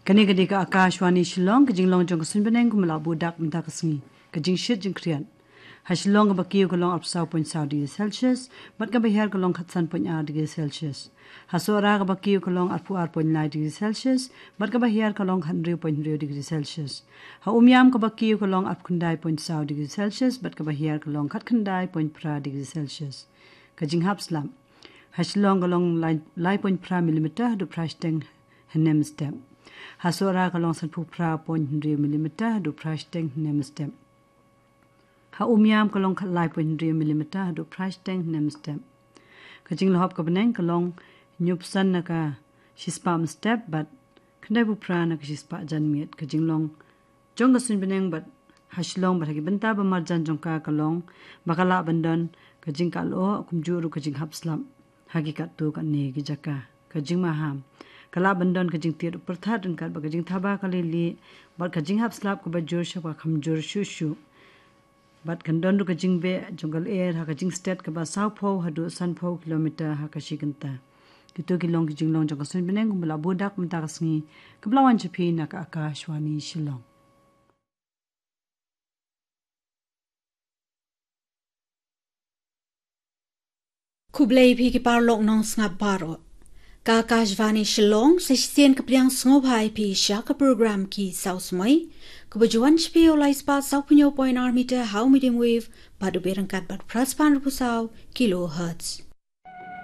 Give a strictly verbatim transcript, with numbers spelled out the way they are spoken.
Kani gadi ka Akashwani Shillong ka jinglong jong sun beneng kumala budak mta kasngi ka jing shit jing krian. Ha Shillong ka bakiyo ka long up south point south degree Celsius bat ka bahir ka long khatsan point eight degree Celsius. Ha Sora ka bakiyo ka long arpu eight point nine degree Celsius bat ka bahir ka long one hundred point zero degree Celsius. Ha Umyam ka bakiyo ka long up kundai point south degree Celsius bat ka bahir ka long khat kundai point pra degree Celsius. Ka jing hapslam. Ha Shillong ka long lai point pra millimeter du prashteng hanem step. Hasora kalong sanpu pra point three millimeter do price tank nem stem. Ha umyam kalong khalai point three millimeter do price tank nem stem. Kajing lohop ka beneng kalong nyupsan na ka shispam step but kandai bu pra na ka shispa janmiet kajing long jong ka sun beneng but haslong but hagi benta ba marjan jong ka kalong bakala bandan kajing ka lo kumjuru kajing hapslam hagi ka tu ka ne gi jaka kajing maham kala bandon kajing tiar perthat dan kar bagajing thaba kali li bar kajing hap slap ko bajur shaba khamjur shu shu bat kandon ru kajing be jungle air ha kajing state ka ba south pho hadu san pho kilometer ha kashiganta kitu kilong kajing long jong sun beneng bula budak mta kasngi kablawan chapi na ka Akashwani Shillong. Kublai phi ki par lok nong snap baro ka Akashwani Shillong sa sien kapriang sngobai pi sha ka program ki south mai ko bajuan chpi olai spa south punyo point r meter how medium wave padu berangkat bat praspan rupusaw kilohertz